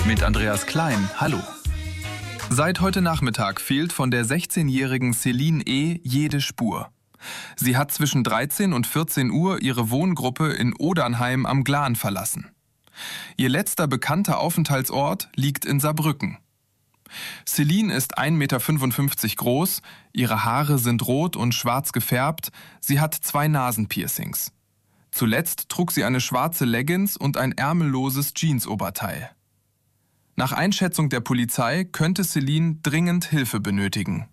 Mit Andreas Klein, hallo. Seit heute Nachmittag fehlt von der 16-jährigen Celine E. jede Spur. Sie hat zwischen 13 und 14 Uhr ihre Wohngruppe in Odernheim am Glan verlassen. Ihr letzter bekannter Aufenthaltsort liegt in Saarbrücken. Celine ist 1,55 Meter groß, ihre Haare sind rot und schwarz gefärbt, sie hat 2 Nasenpiercings. Zuletzt trug sie eine schwarze Leggings und ein ärmelloses Jeansoberteil. Nach Einschätzung der Polizei könnte Celine dringend Hilfe benötigen.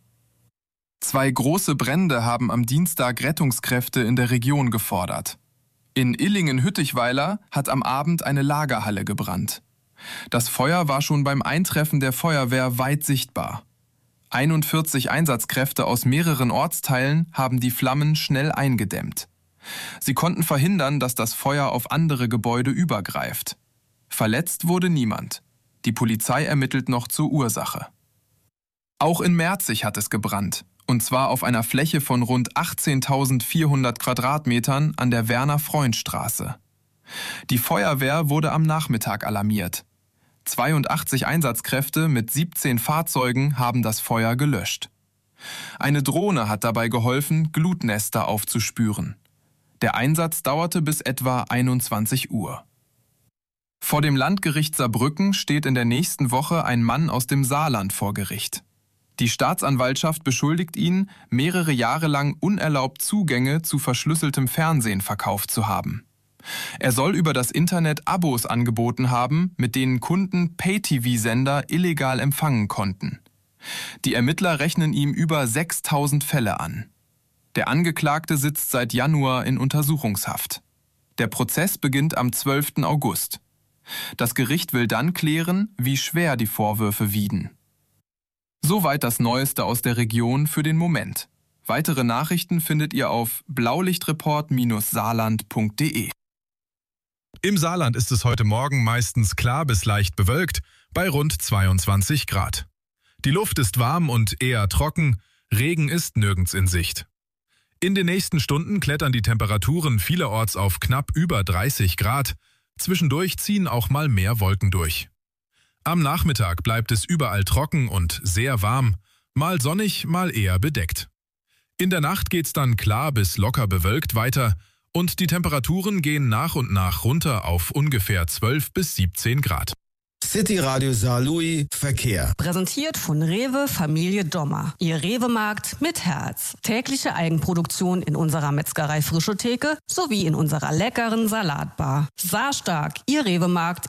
2 große Brände haben am Dienstag Rettungskräfte in der Region gefordert. In Illingen-Hüttichweiler hat am Abend eine Lagerhalle gebrannt. Das Feuer war schon beim Eintreffen der Feuerwehr weit sichtbar. 41 Einsatzkräfte aus mehreren Ortsteilen haben die Flammen schnell eingedämmt. Sie konnten verhindern, dass das Feuer auf andere Gebäude übergreift. Verletzt wurde niemand. Die Polizei ermittelt noch zur Ursache. Auch in Merzig hat es gebrannt, und zwar auf einer Fläche von rund 18.400 Quadratmetern an der Werner-Freund-Straße. Die Feuerwehr wurde am Nachmittag alarmiert. 82 Einsatzkräfte mit 17 Fahrzeugen haben das Feuer gelöscht. Eine Drohne hat dabei geholfen, Glutnester aufzuspüren. Der Einsatz dauerte bis etwa 21 Uhr. Vor dem Landgericht Saarbrücken steht in der nächsten Woche ein Mann aus dem Saarland vor Gericht. Die Staatsanwaltschaft beschuldigt ihn, mehrere Jahre lang unerlaubt Zugänge zu verschlüsseltem Fernsehen verkauft zu haben. Er soll über das Internet Abos angeboten haben, mit denen Kunden Pay-TV-Sender illegal empfangen konnten. Die Ermittler rechnen ihm über 6.000 Fälle an. Der Angeklagte sitzt seit Januar in Untersuchungshaft. Der Prozess beginnt am 12. August. Das Gericht will dann klären, wie schwer die Vorwürfe wiegen. Soweit das Neueste aus der Region für den Moment. Weitere Nachrichten findet ihr auf blaulichtreport-saarland.de. Im Saarland ist es heute Morgen meistens klar bis leicht bewölkt, bei rund 22 Grad. Die Luft ist warm und eher trocken, Regen ist nirgends in Sicht. In den nächsten Stunden klettern die Temperaturen vielerorts auf knapp über 30 Grad. Zwischendurch ziehen auch mal mehr Wolken durch. Am Nachmittag bleibt es überall trocken und sehr warm, mal sonnig, mal eher bedeckt. In der Nacht geht's dann klar bis locker bewölkt weiter und die Temperaturen gehen nach und nach runter auf ungefähr 12 bis 17 Grad. City Radio Saarlouis Verkehr. Präsentiert von Rewe Familie Dommer. Ihr Rewe-Markt mit Herz. Tägliche Eigenproduktion in unserer Metzgerei Frische Theke sowie in unserer leckeren Salatbar. Saarstark, Ihr Rewe-Markt